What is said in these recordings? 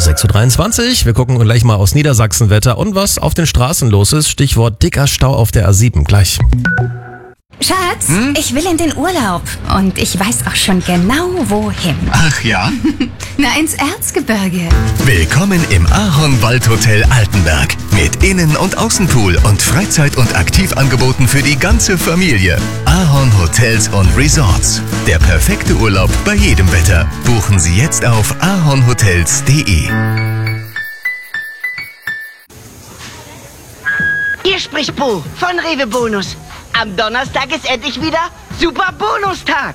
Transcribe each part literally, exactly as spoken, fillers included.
sechs Uhr dreiundzwanzig. Wir gucken gleich mal aus Niedersachsen Wetter und was auf den Straßen los ist. Stichwort dicker Stau auf der A sieben. Gleich. Schatz, hm? ich will in den Urlaub. Und ich weiß auch schon genau, wohin. Ach ja? Na, ins Erzgebirge. Willkommen im Ahorn-Waldhotel Altenberg. Mit Innen- und Außenpool und Freizeit- und Aktivangeboten für die ganze Familie. Ahorn Hotels und Resorts. Der perfekte Urlaub bei jedem Wetter. Buchen Sie jetzt auf ahornhotels punkt de. Hier spricht Bo von Rewe Bonus. Am Donnerstag ist endlich wieder Super Bonustag.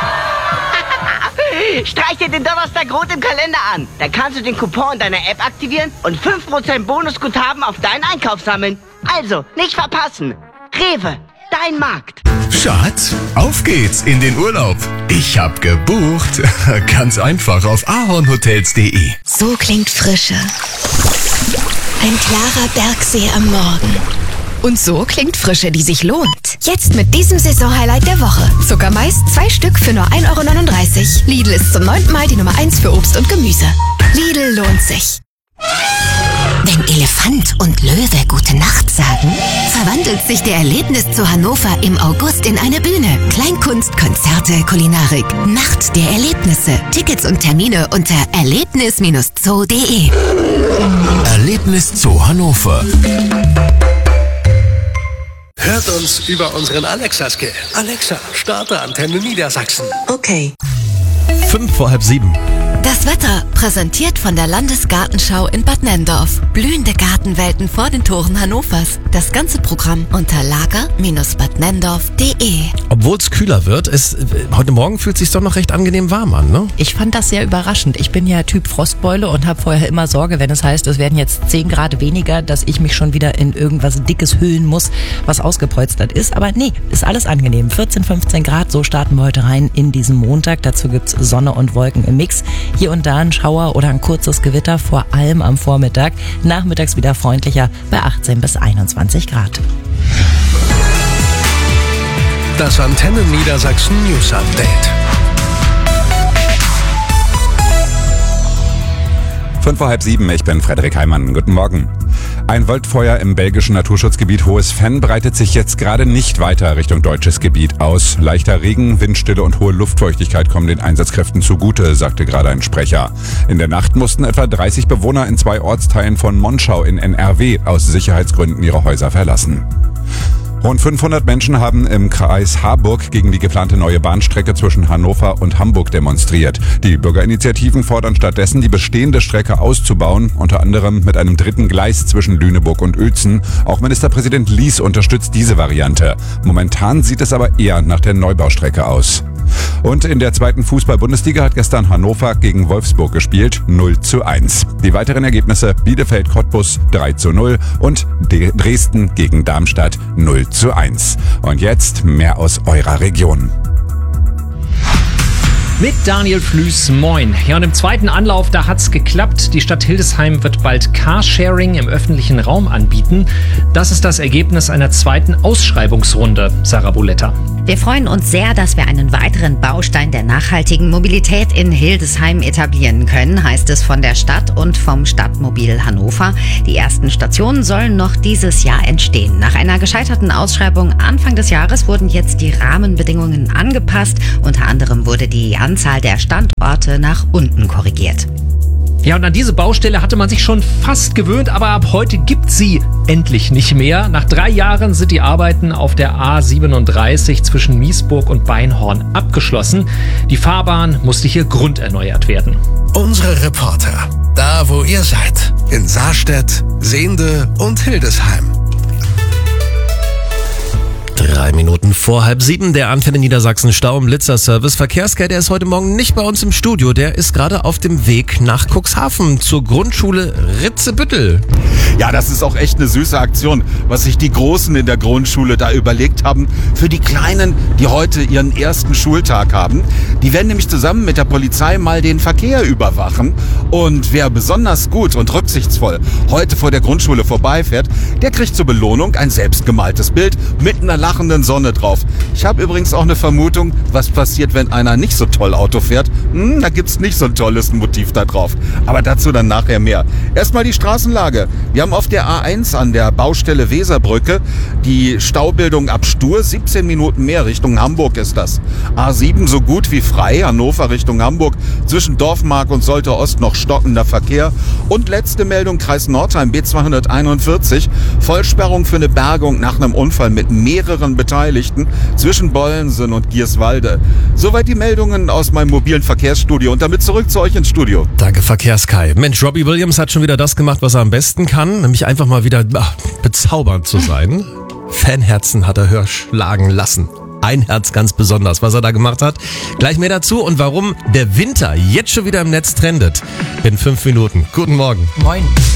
Streich dir den Donnerstag rot im Kalender an. Da kannst du den Coupon in deiner App aktivieren und fünf Prozent Bonusguthaben auf deinen Einkauf sammeln. Also, nicht verpassen. Rewe, dein Markt. Schatz, auf geht's in den Urlaub. Ich hab gebucht. Ganz einfach auf ahornhotels punkt de. So klingt Frische. Ein klarer Bergsee am Morgen. Und so klingt Frische, die sich lohnt. Jetzt mit diesem Saisonhighlight der Woche. Zuckermais, zwei Stück für nur ein Euro neununddreißig. Lidl ist zum neunten Mal die Nummer eins für Obst und Gemüse. Lidl lohnt sich. Wenn Elefant und Löwe gute Nacht sagen, verwandelt sich der Erlebniszoo Hannover im August in eine Bühne. Kleinkunst, Konzerte, Kulinarik. Nacht der Erlebnisse. Tickets und Termine unter erlebnis Zoo punkt de. Erlebniszoo Hannover. Hört uns über unseren Alexa-Skill. Alexa, starte Antenne Niedersachsen. Okay. Fünf vor halb sieben. Das Wetter präsentiert von der Landesgartenschau in Bad Nenndorf. Blühende Gartenwelten vor den Toren Hannovers. Das ganze Programm unter lager Bad Nenndorf punkt de. Obwohl es kühler wird, ist, heute Morgen fühlt es sich doch noch recht angenehm warm an, ne? Ich fand das sehr überraschend. Ich bin ja Typ Frostbeule und habe vorher immer Sorge, wenn es heißt, es werden jetzt zehn Grad weniger, dass ich mich schon wieder in irgendwas Dickes hüllen muss, was ausgepolstert ist. Aber nee, ist alles angenehm. vierzehn, fünfzehn Grad, so starten wir heute rein in diesen Montag. Dazu gibt's Sonne und Wolken im Mix. Hier und da ein Schauer oder ein kurzes Gewitter, vor allem am Vormittag. Nachmittags wieder freundlicher bei achtzehn bis einundzwanzig Grad. Das Antenne Niedersachsen News Update. Fünf vor halb sieben, ich bin Frederik Heimann. Guten Morgen. Ein Waldfeuer im belgischen Naturschutzgebiet Hohes Venn breitet sich jetzt gerade nicht weiter Richtung deutsches Gebiet aus. Leichter Regen, Windstille und hohe Luftfeuchtigkeit kommen den Einsatzkräften zugute, sagte gerade ein Sprecher. In der Nacht mussten etwa dreißig Bewohner in zwei Ortsteilen von Monschau in N R W aus Sicherheitsgründen ihre Häuser verlassen. Rund fünfhundert Menschen haben im Kreis Harburg gegen die geplante neue Bahnstrecke zwischen Hannover und Hamburg demonstriert. Die Bürgerinitiativen fordern stattdessen, die bestehende Strecke auszubauen, unter anderem mit einem dritten Gleis zwischen Lüneburg und Uelzen. Auch Ministerpräsident Lies unterstützt diese Variante. Momentan sieht es aber eher nach der Neubaustrecke aus. Und in der zweiten Fußball-Bundesliga hat gestern Hannover gegen Wolfsburg gespielt, null zu eins. Die weiteren Ergebnisse: Bielefeld-Cottbus drei zu null und Dresden gegen Darmstadt null zu eins. Und jetzt mehr aus eurer Region. Mit Daniel Flüß, moin. Ja, und im zweiten Anlauf, da hat's geklappt. Die Stadt Hildesheim wird bald Carsharing im öffentlichen Raum anbieten. Das ist das Ergebnis einer zweiten Ausschreibungsrunde. Sarah Boletta. Wir freuen uns sehr, dass wir einen weiteren Baustein der nachhaltigen Mobilität in Hildesheim etablieren können, heißt es von der Stadt und vom Stadtmobil Hannover. Die ersten Stationen sollen noch dieses Jahr entstehen. Nach einer gescheiterten Ausschreibung Anfang des Jahres wurden jetzt die Rahmenbedingungen angepasst. Unter anderem wurde die Anzahl der Standorte nach unten korrigiert. Ja, und an diese Baustelle hatte man sich schon fast gewöhnt, aber ab heute gibt sie endlich nicht mehr. Nach drei Jahren sind die Arbeiten auf der A siebenunddreißig zwischen Miesburg und Beinhorn abgeschlossen. Die Fahrbahn musste hier grunderneuert werden. Unsere Reporter, da wo ihr seid, in Saarstedt, Sehnde und Hildesheim. Drei Minuten vor halb sieben, der Antenne Niedersachsen Stau- und Blitzer-Service. Verkehrsgeld, der ist heute Morgen nicht bei uns im Studio. Der ist gerade auf dem Weg nach Cuxhaven zur Grundschule Ritzebüttel. Ja, das ist auch echt eine süße Aktion, was sich die Großen in der Grundschule da überlegt haben für die Kleinen, die heute ihren ersten Schultag haben. Die werden nämlich zusammen mit der Polizei mal den Verkehr überwachen. Und wer besonders gut und rücksichtsvoll heute vor der Grundschule vorbeifährt, der kriegt zur Belohnung ein selbstgemaltes Bild mit einer Lach lachenden Sonne drauf. Ich habe übrigens auch eine Vermutung, was passiert, wenn einer nicht so toll Auto fährt. Hm, da gibt's nicht so ein tolles Motiv da drauf. Aber dazu dann nachher mehr. Erstmal die Straßenlage. Wir haben auf der A eins an der Baustelle Weserbrücke die Staubildung ab Stur, siebzehn Minuten mehr, Richtung Hamburg ist das. A sieben so gut wie frei, Hannover Richtung Hamburg, zwischen Dorfmark und Solte Ost noch stockender Verkehr. Und letzte Meldung, Kreis Nordheim, B zweihunderteinundvierzig, Vollsperrung für eine Bergung nach einem Unfall mit mehreren Beteiligten zwischen Bollensen und Gierswalde. Soweit die Meldungen aus meinem mobilen Verkehrsstudio und damit zurück zu euch ins Studio. Danke, Verkehrskai. Mensch, Robbie Williams hat schon wieder das gemacht, was er am besten kann, nämlich einfach mal wieder ach, bezaubernd zu sein. Fanherzen hat er höher schlagen lassen. Ein Herz ganz besonders, was er da gemacht hat. Gleich mehr dazu und warum der Winter jetzt schon wieder im Netz trendet. In fünf Minuten. Guten Morgen. Moin.